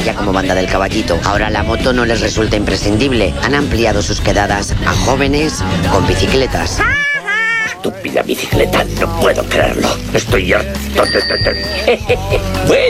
ya como banda del Caballito. Ahora la moto no les resulta imprescindible. Han ampliado sus quedadas a jóvenes con bicicletas. Estúpida bicicleta, no puedo creerlo. Estoy harto de...